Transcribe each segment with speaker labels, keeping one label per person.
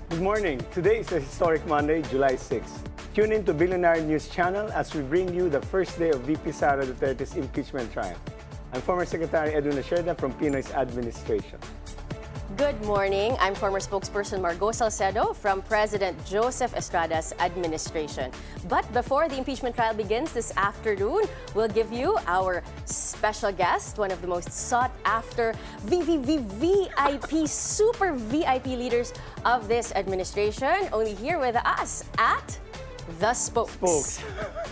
Speaker 1: Good morning. Today is a historic Monday, July 6th. Tune in to Billionaire News Channel as we bring you the first day of VP Sara Duterte's impeachment trial. I'm former Secretary Edwin Lacerda from Pinoy's administration.
Speaker 2: Good morning. I'm former spokesperson Margot Salcedo from President Joseph Estrada's administration. But before the impeachment trial begins this afternoon, we'll give you our special guest, one of the most sought-after VIP, super VIP leaders of this administration, only here with us at The Spokes.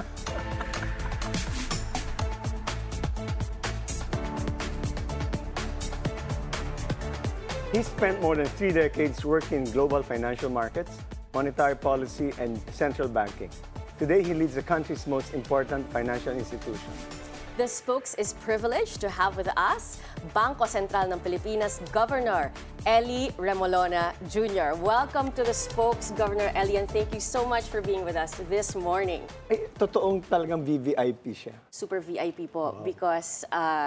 Speaker 1: He spent more than 3 decades working in global financial markets, monetary policy, and central banking. Today, he leads the country's most important financial institution.
Speaker 2: The Spokes is privileged to have with us Bangko Sentral ng Pilipinas Governor Ellie Remolona Jr. Welcome to The Spokes, Governor Ellie, and thank you so much for being with us this morning.
Speaker 1: Ay, totoong talagang VVIP siya.
Speaker 2: Super VIP po because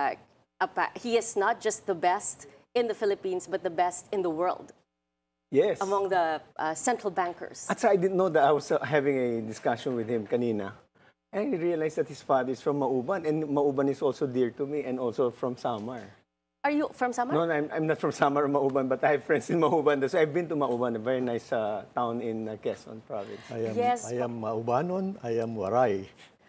Speaker 2: he is not just the best in the Philippines, but the best in the world.
Speaker 1: Yes.
Speaker 2: Among the central bankers.
Speaker 1: At I didn't know that I was having a discussion with him kanina. And I realized that his father is from Mauban, and Mauban is also dear to me, and also from Samar.
Speaker 2: Are you from Samar?
Speaker 1: No, I'm not from Samar or Mauban, but I have friends in Mauban. So I've been to Mauban, a very nice town in Quezon province.
Speaker 2: Yes.
Speaker 3: I am Maubanon, I am Waray.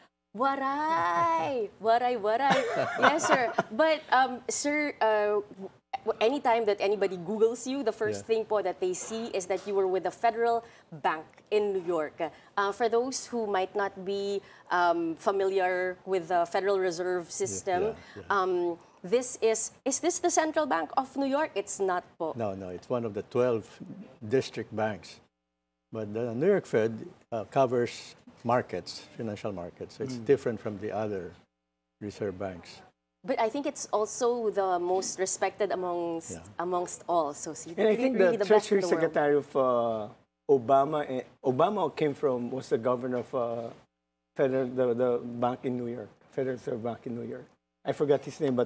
Speaker 2: Waray! Waray. Yes, sir. But, sir, anytime that anybody Googles you, the first thing po that they see is that you were with the Federal Bank in New York. For those who might not be familiar with the Federal Reserve System, this is this the Central Bank of New York? It's not po.
Speaker 3: No, it's one of the 12 district banks. But the New York Fed covers markets, financial markets. So it's different from the other reserve banks.
Speaker 2: But I think it's also the most respected amongst all. So
Speaker 1: and I think
Speaker 2: really
Speaker 1: the
Speaker 2: best in
Speaker 1: Treasury
Speaker 2: the world.
Speaker 1: Secretary of Obama, Obama was the governor of the bank in New York, Federal Reserve Bank in New York. I forgot his name, but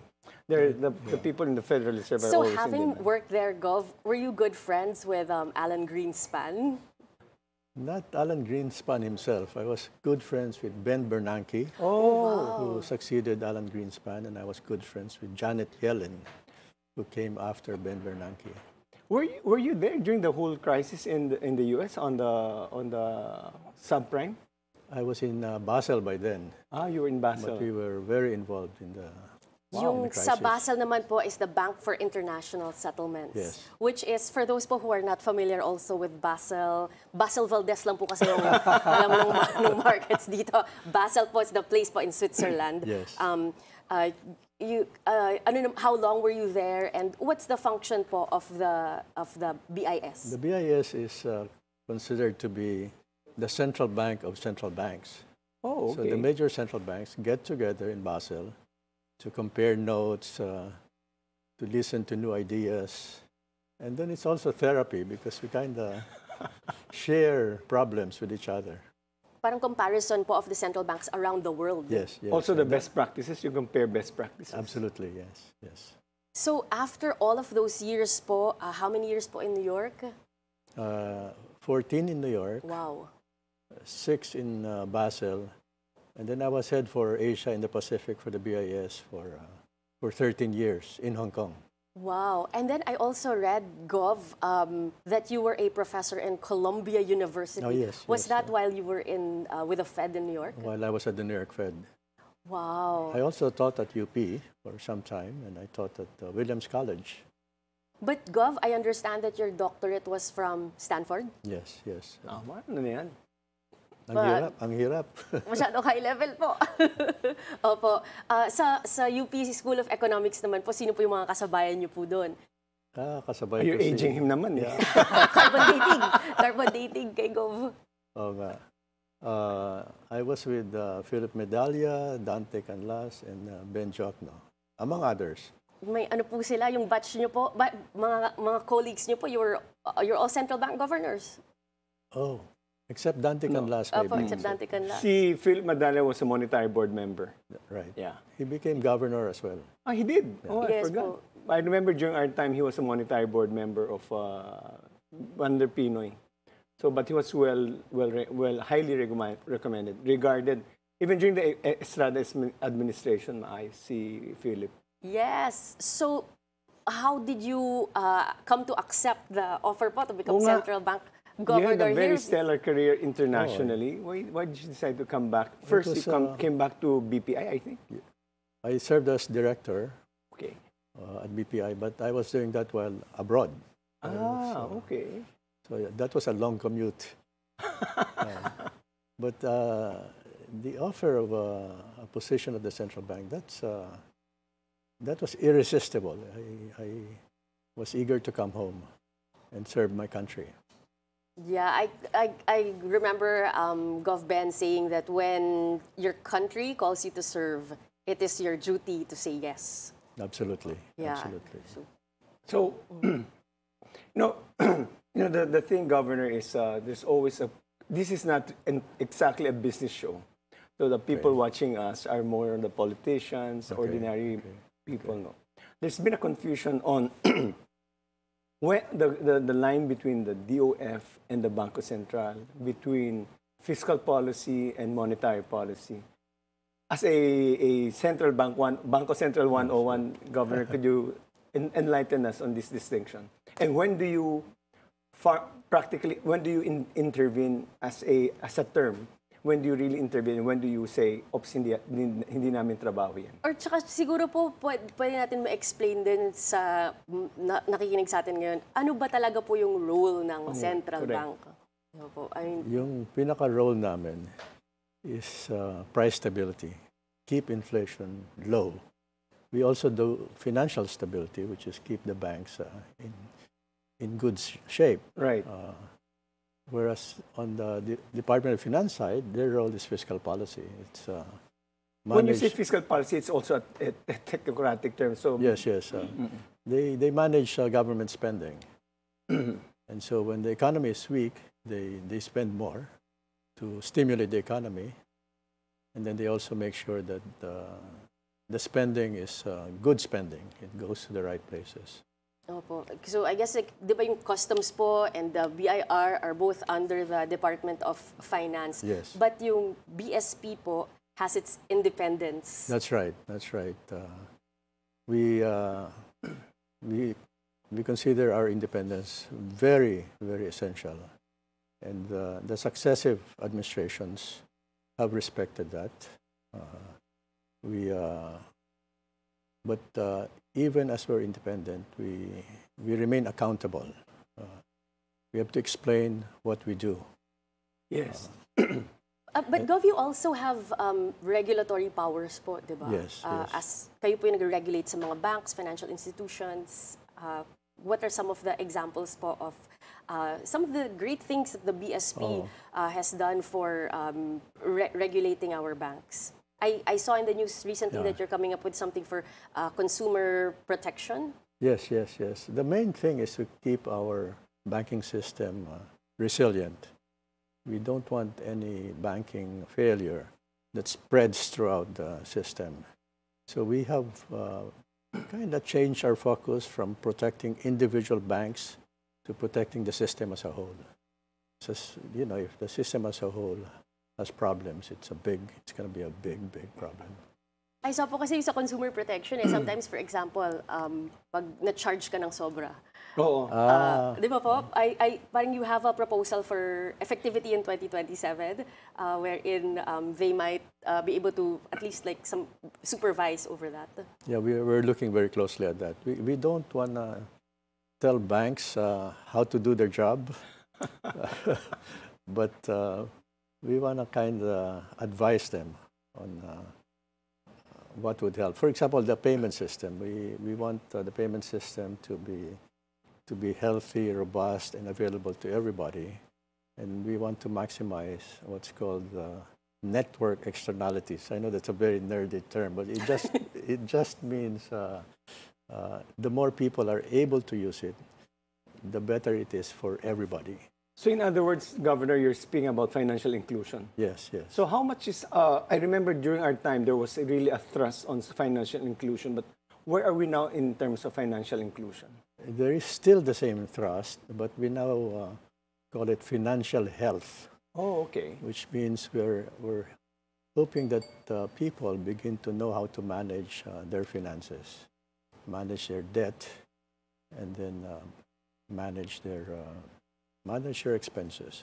Speaker 1: the people in the Federal Reserve are
Speaker 2: So
Speaker 1: always in
Speaker 2: having
Speaker 1: demand.
Speaker 2: worked there, Gov, were you good friends with Alan Greenspan?
Speaker 3: Not Alan Greenspan himself. I was good friends with Ben Bernanke, who succeeded Alan Greenspan, and I was good friends with Janet Yellen, who came after Ben Bernanke.
Speaker 1: Were you there during the whole crisis in the U.S. on the subprime?
Speaker 3: I was in Basel by then,
Speaker 1: Ah, you were in Basel.
Speaker 3: but we were very involved in the
Speaker 2: Yung
Speaker 3: crisis.
Speaker 2: sa Basel naman po is the Bank for International Settlements.
Speaker 3: Yes.
Speaker 2: Which is, for those po who are not familiar also with Basel, Basel Valdez lang po kasi yung alam ng markets dito. Basel po is the place po in Switzerland.
Speaker 3: Yes.
Speaker 2: How long were you there, and what's the function po of the BIS?
Speaker 3: The BIS is considered to be the central bank of central banks.
Speaker 1: Oh, okay.
Speaker 3: So the major central banks get together in Basel to compare notes, to listen to new ideas. And then it's also therapy because we kind of share problems with each other.
Speaker 2: Parang comparison po of the central banks around the world.
Speaker 3: Yes.
Speaker 1: Also the best practices, you compare best practices.
Speaker 3: Absolutely, yes.
Speaker 2: So after all of those years po, how many years po in New York?
Speaker 3: 14 in New York,
Speaker 2: Wow.
Speaker 3: 6 in Basel, and then I was head for Asia and the Pacific for the BIS for 13 years in Hong Kong.
Speaker 2: Wow. And then I also read, Gov, that you were a professor in Columbia University.
Speaker 3: Oh, yes.
Speaker 2: Was
Speaker 3: yes,
Speaker 2: that while you were with the Fed in New York?
Speaker 3: While I was at the New York Fed.
Speaker 2: Wow.
Speaker 3: I also taught at UP for some time, and I taught at Williams College.
Speaker 2: But Gov, I understand that your doctorate was from Stanford?
Speaker 3: Yes.
Speaker 1: Ah, ano na yan?
Speaker 3: Ang hirap.
Speaker 2: Masyadong high level po. Opo. Sa UP School of Economics naman po, sino po yung mga kasabayan niyo po doon?
Speaker 3: Kasabay
Speaker 1: You're
Speaker 3: ko
Speaker 1: aging him naman. Yeah.
Speaker 2: Carbon dating kay Gov.
Speaker 3: Oo nga. I was with Philip Medalla, Dante Canlas, and Ben Jokno, among others.
Speaker 2: May ano po sila, yung batch niyo po, mga colleagues niyo po, you're all central bank governors.
Speaker 3: Oh, except Dante Canlas.
Speaker 2: Opo,
Speaker 3: maybe.
Speaker 2: except Dante Canlas.
Speaker 1: Si Philip Medalla was a monetary board member.
Speaker 3: Right.
Speaker 1: Yeah.
Speaker 3: He became governor as well.
Speaker 1: Ah, he did? Oh, I
Speaker 2: Yes
Speaker 1: forgot.
Speaker 2: po.
Speaker 1: I remember during our time, he was a monetary board member of under Pinoy. So, but he was highly recommended, regarded, even during the Estrada administration, I see Philip.
Speaker 2: Yes. So, how did you come to accept the offer po to become
Speaker 1: Oo nga.
Speaker 2: central bank
Speaker 1: You had
Speaker 2: governor
Speaker 1: a very
Speaker 2: here?
Speaker 1: stellar career internationally. Why did you decide to come back? First,
Speaker 3: was,
Speaker 1: you came back to BPI, I think.
Speaker 3: I served as director
Speaker 1: Okay.
Speaker 3: at BPI, but I was doing that while abroad.
Speaker 1: Okay.
Speaker 3: So yeah, that was a long commute. But the offer of a position at the central bank, that was irresistible. I was eager to come home and serve my country.
Speaker 2: Yeah, I remember Gov Ben saying that when your country calls you to serve, it is your duty to say yes.
Speaker 3: Absolutely.
Speaker 2: Yeah.
Speaker 3: Absolutely.
Speaker 1: So, the thing, Governor, is there's always this is not exactly a business show. So the people watching us are more the politicians, ordinary people. No, there's been a confusion on when the line between the DOF and the Bangko Sentral, between fiscal policy and monetary policy. As a central bank, Bangko Sentral 101, Governor, could you enlighten us on this distinction? And when do you intervene as a term? When do you really intervene? When do you say, "Ops, hindi namin trabaho yan"?
Speaker 2: Or tsaka siguro po, pwede natin ma-explain din sa nakikinig sa atin ngayon, ano ba talaga po yung role ng central
Speaker 1: correct.
Speaker 2: bank? Ano po?
Speaker 3: Yung pinaka-role namin is price stability, keep inflation low. We also do financial stability, which is keep the banks in good shape.
Speaker 1: Right.
Speaker 3: Whereas on the Department of Finance side, their role is fiscal policy. It's
Speaker 1: When you say fiscal policy, it's also a technocratic term. So
Speaker 3: yes. They manage government spending, and so when the economy is weak, they spend more to stimulate the economy, and then they also make sure that the spending is good spending. It goes to the right places.
Speaker 2: Opo. So I guess, like, di ba yung customs po and the BIR are both under the Department of Finance.
Speaker 3: Yes.
Speaker 2: But yung BSP po has its independence.
Speaker 3: That's right. We consider our independence very, very essential, and the successive administrations have respected that. But even as we're independent, we remain accountable. We have to explain what we do.
Speaker 1: yes.
Speaker 2: But Gov, you also have regulatory powers po, di ba?
Speaker 3: Yes, yes.
Speaker 2: As kayo po yung nag-regulate sa mga banks, financial institutions, what are some of the examples po of some of the great things that the BSP has done for regulating our banks? I saw in the news recently that you're coming up with something for consumer protection.
Speaker 3: Yes. The main thing is to keep our banking system resilient. We don't want any banking failure that spreads throughout the system. So we have kind of changed our focus from protecting individual banks to protecting the system as a whole. So, if the system as a whole has problems, it's going to be a big problem.
Speaker 2: I saw po kasi sa consumer protection, sometimes, for example, pag na-charge ka ng sobra,
Speaker 1: Oo.
Speaker 2: di ba po? Parang you have a proposal for effectivity in 2027, wherein they might be able to at least like some supervise over that.
Speaker 3: Yeah, we're looking very closely at that. We don't want to tell banks how to do their job, but we want to kind of advise them on what would help. For example, the payment system. We want the payment system to be healthy, robust, and available to everybody. And we want to maximize what's called network externalities. I know that's a very nerdy term, but it just means the more people are able to use it, the better it is for everybody.
Speaker 1: So in other words, Governor, you're speaking about financial inclusion.
Speaker 3: Yes.
Speaker 1: So how much is, I remember during our time, there was really a thrust on financial inclusion, but where are we now in terms of financial inclusion?
Speaker 3: there is still the same trust, but we now call it financial health,
Speaker 1: Oh, okay.
Speaker 3: which means we're hoping that people begin to know how to manage their finances, manage their debt, and then manage their expenses.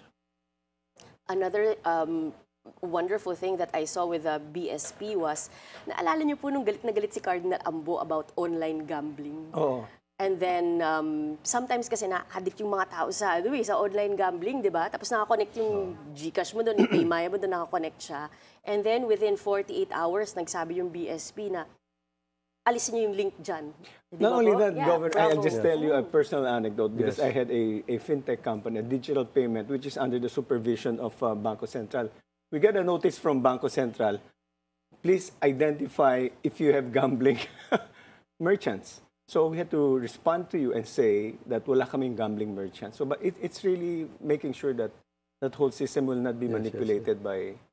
Speaker 2: Another wonderful thing that I saw with the BSP was, naalala niyo po nung galit na galit si Cardinal Ambo about online gambling.
Speaker 1: Oh,
Speaker 2: And then, sometimes kasi na-addict yung mga tao sa, sa online gambling, di ba? Tapos nakakonect yung GCash mo doon, yung Paymaya mo doon, nakakonect siya. And then, within 48 hours, nagsabi yung BSP na, alisin niyo yung link dyan. Di
Speaker 1: not
Speaker 2: ba
Speaker 1: only
Speaker 2: po?
Speaker 1: that,
Speaker 2: Yeah,
Speaker 1: Governor, I'll
Speaker 2: bravo.
Speaker 1: just tell you a personal anecdote because
Speaker 3: Yes.
Speaker 1: I had a fintech company, a digital payment, which is under the supervision of Bangko Sentral. We get a notice from Bangko Sentral. Please identify if you have gambling merchants. So we had to respond to you and say that wala kaming gambling merchants. So, but it's really making sure that that whole system will not be
Speaker 3: Yes, yes,
Speaker 1: manipulated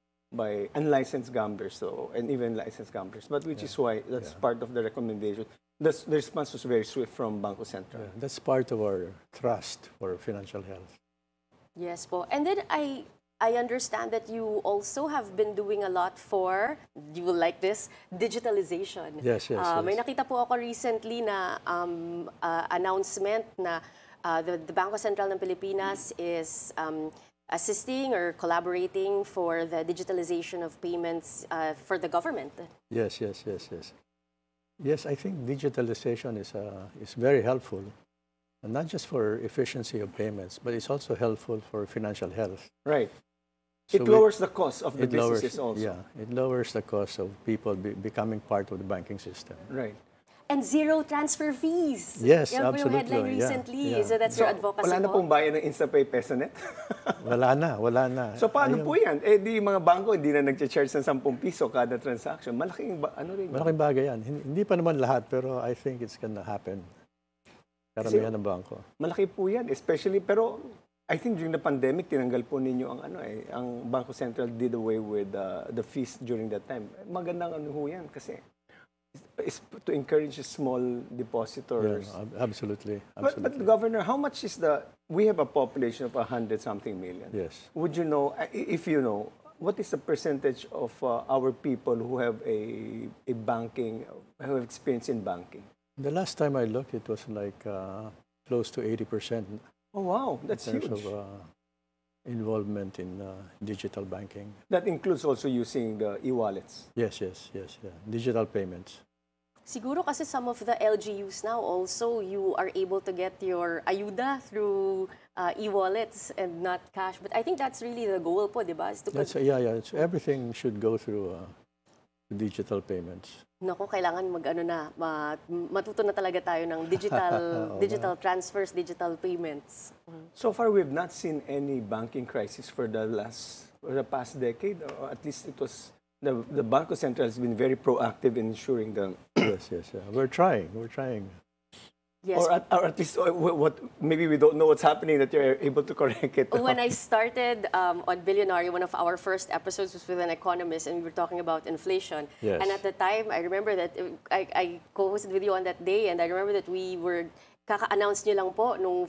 Speaker 1: by unlicensed gamblers, so and even licensed gamblers. But which is why that's part of the recommendation. The response was very swift from Bangko Sentral.
Speaker 3: That's part of our trust for financial health.
Speaker 2: Yes po. And then I understand that you also have been doing a lot for, you will like this, digitalization.
Speaker 3: Yes, yes,
Speaker 2: May
Speaker 3: yes.
Speaker 2: nakita po ako recently na announcement na the Bangko Sentral ng Pilipinas is assisting or collaborating for the digitalization of payments for the government.
Speaker 3: Yes, yes, yes, yes. Yes, I think digitalization is very helpful, and not just for efficiency of payments, but it's also helpful for financial health.
Speaker 1: Right.
Speaker 3: So
Speaker 1: It lowers the cost of the businesses also.
Speaker 3: Yeah, it lowers the cost of people becoming part of the banking system.
Speaker 1: Right.
Speaker 2: And zero transfer fees.
Speaker 3: Yes,
Speaker 2: Yan po yung
Speaker 3: absolutely.
Speaker 2: headline
Speaker 3: Yeah,
Speaker 2: recently.
Speaker 3: yeah.
Speaker 2: So that's your advocacy
Speaker 1: wala na
Speaker 2: po?
Speaker 1: pong bayan ng InstaPay PesoNet.
Speaker 3: Wala na.
Speaker 1: So paano po yan? Eh di mga bangko hindi na nag-charge ng 10 piso kada transaction. Malaking ano rin.
Speaker 3: Malaking bagay yan. Hindi pa naman lahat, pero I think it's gonna happen. Karamihan ng bangko.
Speaker 1: Malaki po yan, especially pero I think during the pandemic tinanggal po ninyo ang ang Bangko Sentral did away with the fees during that time. Magandang ano ho yan kasi is to encourage small depositors.
Speaker 3: Yeah, absolutely.
Speaker 1: But Governor, how much is we have a population of 100-something million.
Speaker 3: Yes.
Speaker 1: Would you know, if you know, what is the percentage of our people who have a banking, who have experience in banking?
Speaker 3: The last time I looked, it was like close to 80%
Speaker 1: Oh, wow, that's
Speaker 3: in
Speaker 1: huge.
Speaker 3: terms of involvement in digital banking.
Speaker 1: That includes also using the e-wallets.
Speaker 3: Yes. Digital payments.
Speaker 2: Siguro kasi some of the LGUs now also, you are able to get your ayuda through e-wallets and not cash. But I think that's really the goal po, di ba? Is to
Speaker 3: That's yeah. So everything should go through digital payments.
Speaker 2: Naku, kailangan matuto na talaga tayo ng digital transfers, digital payments.
Speaker 1: So far, we've not seen any banking crisis for the past decade, or at least it was the Bangko Sentral has been very proactive in ensuring the,
Speaker 3: Yes. We're trying.
Speaker 2: Yes.
Speaker 1: or at least what maybe we don't know what's happening that you're able to correct it.
Speaker 2: When I started on Billionaire, one of our first episodes was with an economist, and we were talking about inflation.
Speaker 3: Yes.
Speaker 2: And at the time, I remember that I co-hosted with you on that day, and I remember that we were kaka-announce nyo lang po nung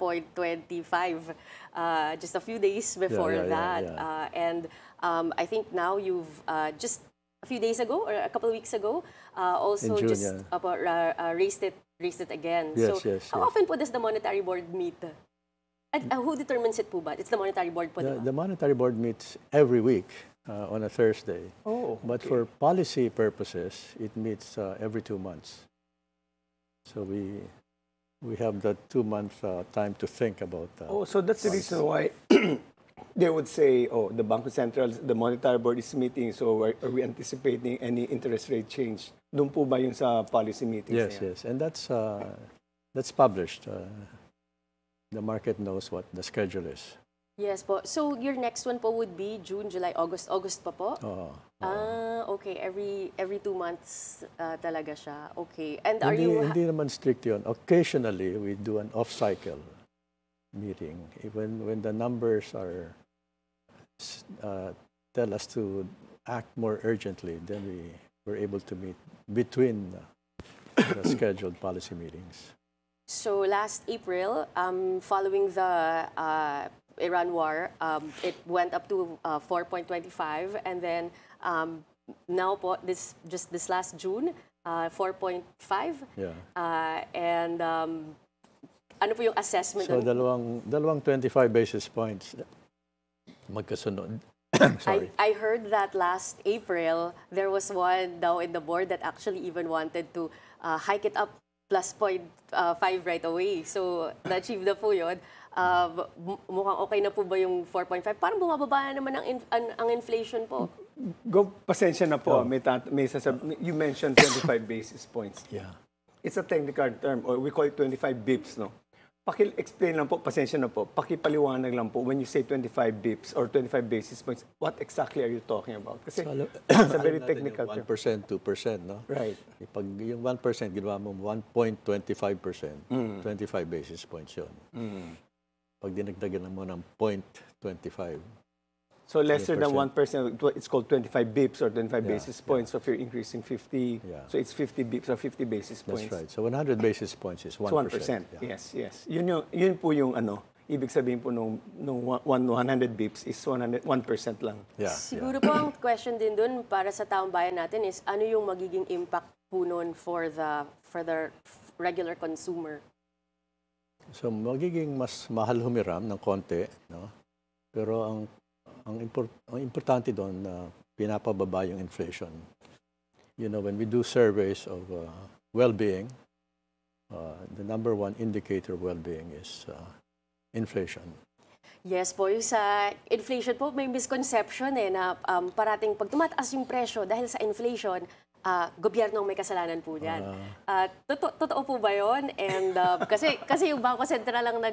Speaker 2: 4.25 just a few days before that.
Speaker 3: Yeah.
Speaker 2: And I think now you've just a few days ago or a couple of weeks ago also
Speaker 3: In June,
Speaker 2: just raised it again.
Speaker 3: Yes,
Speaker 2: So how often po does the Monetary Board meet? And who determines it po ba? It's the Monetary Board po, di ba?
Speaker 3: The Monetary Board meets every week on a Thursday.
Speaker 1: Oh,
Speaker 3: But
Speaker 1: okay.
Speaker 3: for policy purposes, it meets every 2 months. So we have that 2-month time to think about.
Speaker 1: Oh, so that's the reason why they would say, oh, the Bangko Sentral, the Monetary Board is meeting, so are we anticipating any interest rate change? Doon po ba yung sa policy meetings? na yan?
Speaker 3: Yes, and that's published. The market knows what the schedule is.
Speaker 2: Yes po. So your next one po would be June, July, August. August pa po? Okay. Every 2 months talaga siya. Okay. And are
Speaker 3: Hindi naman strict yun. Occasionally, we do an off-cycle meeting. When the numbers are tell us to act more urgently, then we're able to meet between the scheduled policy meetings.
Speaker 2: So last April, following the Iran war, it went up to 4.25, and then now po this last June, 4.5.
Speaker 3: Yeah.
Speaker 2: And ano po yung assessment?
Speaker 3: So dalawang 25 basis points magkasunod. Sorry.
Speaker 2: I heard that last April, there was one daw in the board that actually even wanted to hike it up plus 0.5 right away. So, na-achieve na po yun. Mukhang okay na po ba yung 4.5? Parang bumababa na naman ang inflation po.
Speaker 1: Pasensya na po. You mentioned 25 basis points.
Speaker 3: Yeah.
Speaker 1: It's a technical term, or we call it 25 bips, no? Paki-explain lang po, pasensya na po, pakipaliwanag lang po, when you say 25 bips or 25 basis points, what exactly are you talking about? Kasi it's a very technical term.
Speaker 3: 1%, 2%, no?
Speaker 1: Right.
Speaker 3: Pag yung 1%, ginawa mo 1.25%, 25 basis points yun. Pag dinagdagan mo ng 0.25,
Speaker 1: so lesser than 1%, it's called 25 bips or 25
Speaker 3: Yeah,
Speaker 1: basis points. So if you're increasing 50,
Speaker 3: Yeah.
Speaker 1: so it's 50 bips or 50 basis points.
Speaker 3: that's right. So 100 basis points is 1%.
Speaker 1: It's 1%.
Speaker 3: Yeah.
Speaker 1: Yes. Yun po yung ibig sabihin po nung 100 bips is 1% lang.
Speaker 3: Yeah.
Speaker 2: Siguro po ang question din dun para sa taong bayan natin is ano yung magiging impact po nun for the regular consumer?
Speaker 3: So magiging mas mahal humiram ng konti, no? Pero ang importante doon na pinapababa yung inflation. You know, when we do surveys of well-being, the number one indicator of well-being is inflation.
Speaker 2: Yes po, yung sa inflation po, may misconception na parating pag tumataas yung presyo dahil sa inflation, gobyerno ang may kasalanan po dyan. Totoo po ba yun? And kasi yung Bangko Sentral lang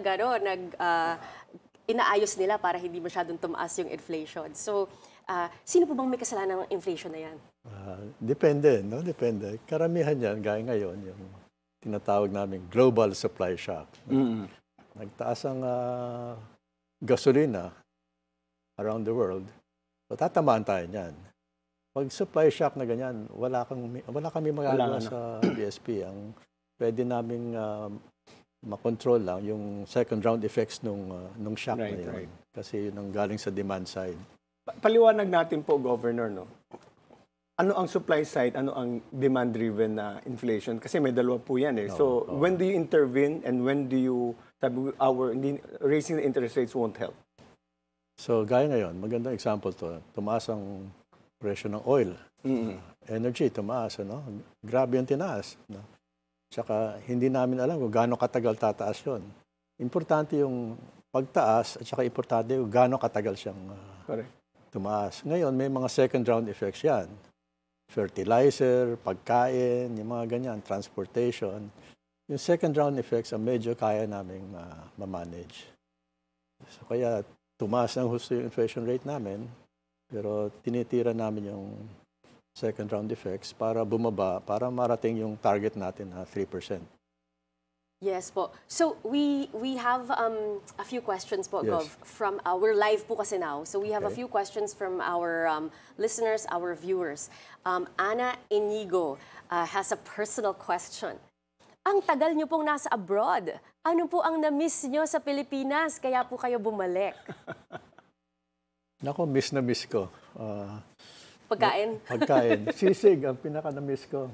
Speaker 2: inaayos nila para hindi masyadong tumaas yung inflation. So, sino po bang may kasalanan ng inflation na yan?
Speaker 3: Depende, no? Depende. Karamihan yan, gaya ngayon, yung tinatawag namin global supply shock. Nagtaas ang gasolina around the world, so tatamaan tayo niyan. Pag supply shock na ganyan, wala kami magagawa sa BSP. Ang pwede naming makontrol lang yung second round effects nung shock na yun. Right. Kasi yun ang galing sa demand side.
Speaker 1: Paliwanag natin po, Governor, no? Ano ang supply side, ano ang demand-driven na inflation? Kasi may dalawa po yan eh. So, when do you intervene and when do you, raising the interest rates won't help?
Speaker 3: So, gaya ngayon, magandang example to. Tumaas ang presyo ng oil. Energy, tumaas, ano? Grabe yung tinaas. No? Tsaka hindi namin alam kung gaano katagal tataas yun. Importante yung pagtaas at saka importante yung gaano katagal siyang tumaas. Ngayon, may mga second round effects yan. Fertilizer, pagkain, yung mga ganyan, transportation. Yung second round effects ang medyo kaya naming ma-manage. So kaya tumaas ang husto yung inflation rate namin, pero tinitira namin yung second round effects para bumaba, para marating yung target natin na 3%.
Speaker 2: Yes po. So we have a few questions po,
Speaker 3: Yes.
Speaker 2: Gov, from our live po kasi now. So we have a
Speaker 3: Okay.
Speaker 2: few questions from our listeners, our viewers. Ana Inigo has a personal question. Ang tagal niyo pong nasa abroad. Ano po ang na-miss niyo sa Pilipinas kaya po kayo bumalik?
Speaker 3: Nako, miss na miss ko.
Speaker 2: Pagkain?
Speaker 3: Pagkain. Sisig ang pinaka-na-miss ko.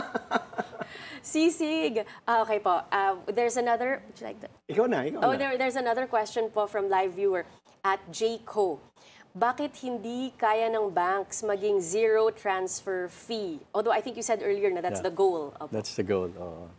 Speaker 2: Sisig. Okay po. There's another, would you like that?
Speaker 1: Ikaw na.
Speaker 2: There's another question po from live viewer at Jco. Bakit hindi kaya ng banks maging zero transfer fee? Although I think you said earlier na that's the goal.
Speaker 3: That's the goal.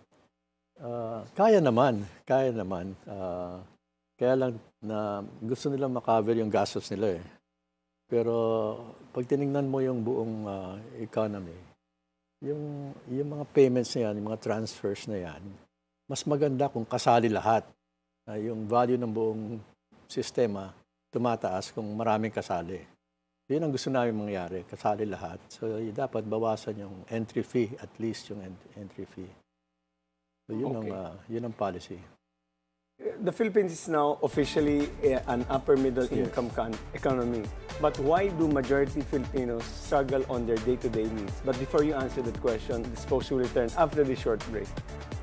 Speaker 3: Kaya naman. Kaya naman. Kaya lang na gusto nilang makover yung gastos nila eh. Pero pag tinignan mo yung buong economy, yung mga payments na yan, yung mga transfers na yan, mas maganda kung kasali lahat. Yung value ng buong sistema tumataas kung maraming kasali. Yun ang gusto namin mangyari, kasali lahat. So dapat bawasan yung entry fee, at least yung entry fee. So yun ang policy.
Speaker 1: The Philippines is now officially an upper middle income economy. But why do majority Filipinos struggle on their day-to-day needs? But before you answer that question, this post will return after this short break.